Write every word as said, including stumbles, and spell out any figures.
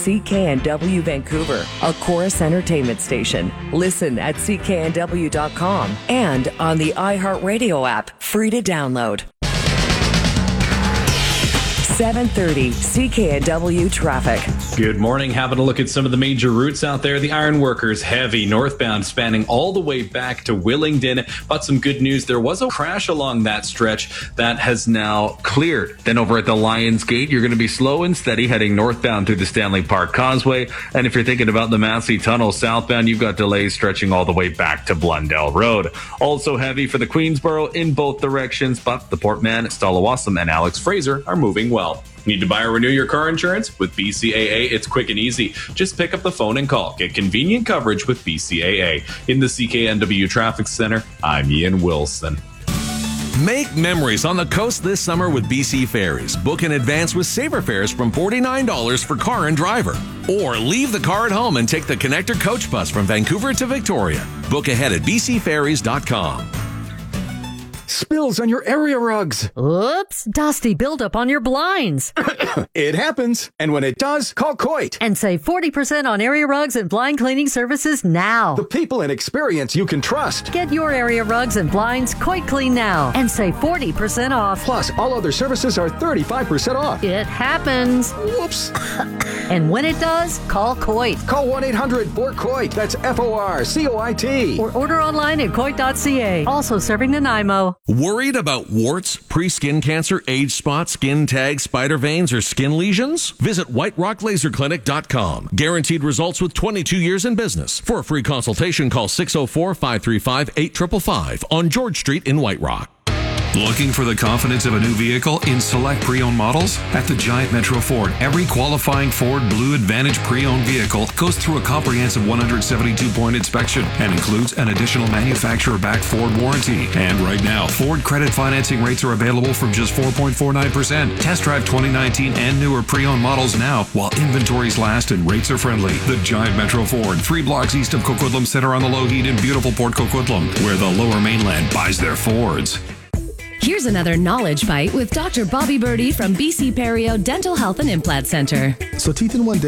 C K N W Vancouver, a Chorus Entertainment station. Listen at C K N W dot com and on the iHeartRadio app, free to download. seven thirty C K N W traffic. Good morning. Having a look at some of the major routes out there. The Ironworkers heavy northbound spanning all the way back to Willingdon. But some good news. There was a crash along that stretch that has now cleared. Then over at the Lions Gate, you're going to be slow and steady heading northbound through the Stanley Park Causeway. And if you're thinking about the Massey Tunnel southbound, you've got delays stretching all the way back to Blundell Road. Also heavy for the Queensboro in both directions, but the Portman, Stallawasam, and Alex Fraser are moving well. Need to buy or renew your car insurance? With B C A A, it's quick and easy. Just pick up the phone and call. Get convenient coverage with B C A A. In the C K N W Traffic Center, I'm Ian Wilson. Make memories on the coast this summer with B C Ferries. Book in advance with saver fares from forty-nine dollars for car and driver. Or leave the car at home and take the Connector Coach Bus from Vancouver to Victoria. Book ahead at b c ferries dot com. Spills on your area rugs. Oops, dusty buildup on your blinds. It happens. And when it does, call Coit. And save forty percent on area rugs and blind cleaning services now. The people and experience you can trust. Get your area rugs and blinds Coit Clean now and save forty percent off. Plus, all other services are thirty-five percent off. It happens. Whoops. And when it does, call Coit. Call one eight hundred four C O I T. That's F O R C O I T. Or order online at coit dot c a. Also serving Nanaimo. Worried about warts, pre-skin cancer, age spots, skin tags, spider veins, or skin lesions? Visit white rock laser clinic dot com. Guaranteed results with twenty-two years in business. For a free consultation, call six oh four, five three five, eight five five five on George Street in White Rock. Looking for the confidence of a new vehicle in select pre-owned models? At the Giant Metro Ford, every qualifying Ford Blue Advantage pre-owned vehicle goes through a comprehensive one hundred seventy-two point inspection and includes an additional manufacturer-backed Ford warranty. And right now, Ford credit financing rates are available from just four point four nine percent. Test drive twenty nineteen and newer pre-owned models now while inventories last and rates are friendly. The Giant Metro Ford, three blocks east of Coquitlam Center on the Lougheed in beautiful Port Coquitlam, where the Lower Mainland buys their Fords. Here's another knowledge bite with Doctor Bobby Birdie from B C Perio Dental Health and Implant Center. So teeth in one day